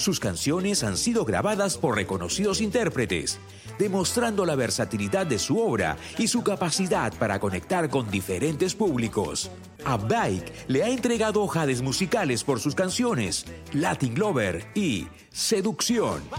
Sus canciones han sido grabadas por reconocidos intérpretes, demostrando la versatilidad de su obra y su capacidad para conectar con diferentes públicos. Updike le ha entregado Jades musicales por sus canciones Latin Lover y Seducción.